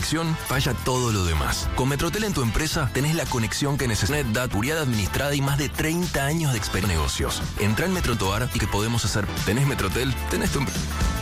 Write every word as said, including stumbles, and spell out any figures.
conexión, falla todo lo demás. Con Metrotel en tu empresa tenés la conexión que necesitas, net, seguridad administrada y más de treinta años de experiencia en negocios. Entrá en Metrotoar y que podemos hacer. ¿Tenés Metrotel? Tenés tu empresa.